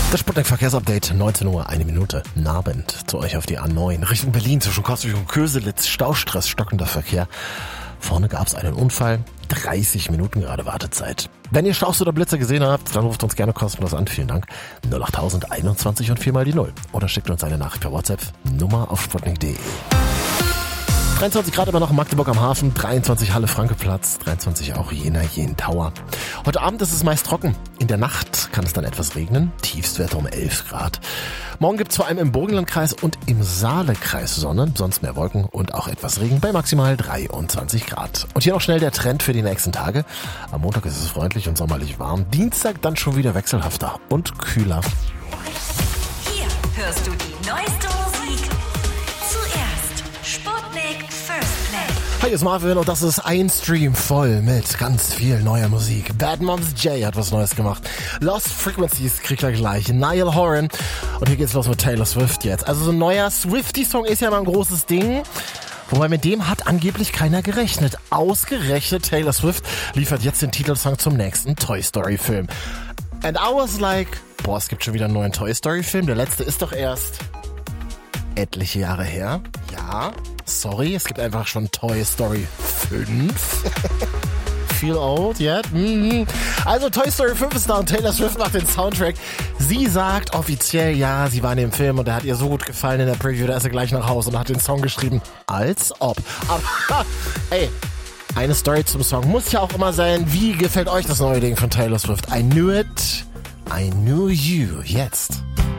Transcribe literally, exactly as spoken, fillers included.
Das Sputnik-Verkehrsupdate, neunzehn Uhr, eine Minute, Abend zu euch auf die A neun. Richtung Berlin zwischen Koswig und Köselitz, Staustress, stockender Verkehr. Vorne gab es einen Unfall, dreißig Minuten gerade Wartezeit. Wenn ihr Staus oder Blitzer gesehen habt, dann ruft uns gerne kostenlos an, vielen Dank. null acht einundzwanzig und vier mal die null. Oder schickt uns eine Nachricht per WhatsApp, Nummer auf sputnik punkt de. dreiundzwanzig Grad immer noch in Magdeburg am Hafen, dreiundzwanzig Halle Frankeplatz, dreiundzwanzig auch Jena, Jen Tower. Heute Abend ist es meist trocken. In der Nacht kann es dann etwas regnen. Tiefstwerte um elf Grad. Morgen gibt es vor allem im Burgenlandkreis und im Saalekreis Sonne, sonst mehr Wolken und auch etwas Regen bei maximal dreiundzwanzig Grad. Und hier noch schnell der Trend für die nächsten Tage. Am Montag ist es freundlich und sommerlich warm. Dienstag dann schon wieder wechselhafter und kühler. Hier hörst du die neueste Musik. Zuerst Sputnik First Play. Hi, hier ist Marvin und das ist ein Stream voll mit ganz viel neuer Musik. Bad Moms J hat was Neues gemacht. Lost Frequencies kriegt er gleich. Niall Horan. Und hier geht's los mit Taylor Swift jetzt. Also so ein neuer Swiftie-Song ist ja mal ein großes Ding. Wobei mit dem hat angeblich keiner gerechnet. Ausgerechnet Taylor Swift liefert jetzt den Titelsong zum nächsten Toy Story Film. And I was like, boah, es gibt schon wieder einen neuen Toy Story Film. Der letzte ist doch erst etliche Jahre her. Ja, sorry, es gibt einfach schon Toy Story fünf. Feel old yet? Mm-hmm. Also Toy Story fünf ist da und Taylor Swift macht den Soundtrack. Sie sagt offiziell, ja, sie war in dem Film und der hat ihr so gut gefallen in der Preview, da ist sie gleich nach Hause und hat den Song geschrieben. Als ob. Aber, ey, eine Story zum Song muss ja auch immer sein, wie gefällt euch das neue Ding von Taylor Swift? I knew it, I knew you. Jetzt.